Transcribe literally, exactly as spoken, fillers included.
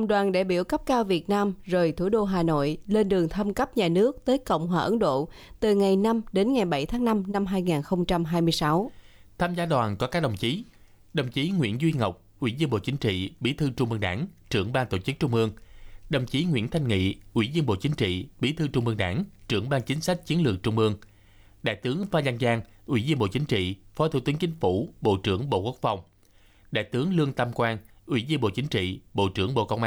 cùng đoàn đại biểu cấp cao Việt Nam rời thủ đô Hà Nội lên đường thăm cấp nhà nước tới Cộng hòa Ấn Độ từ ngày năm đến ngày bảy tháng năm năm hai nghìn không trăm hai mươi sáu. Tham gia đoàn có các đồng chí: đồng chí Nguyễn Duy Ngọc, Ủy viên Bộ Chính trị, Bí thư Trung ương Đảng, trưởng ban tổ chức Trung ương; đồng chí Nguyễn Thanh Nghị, Ủy viên Bộ Chính trị, Bí thư Trung ương Đảng, trưởng ban chính sách chiến lược Trung ương; đại tướng Phan Văn Giang, Ủy viên Bộ Chính trị, Phó Thủ tướng Chính phủ, Bộ trưởng Bộ Quốc phòng; đại tướng Lương Tam Quang, Ủy viên Bộ Chính trị, Bộ trưởng Bộ Công an.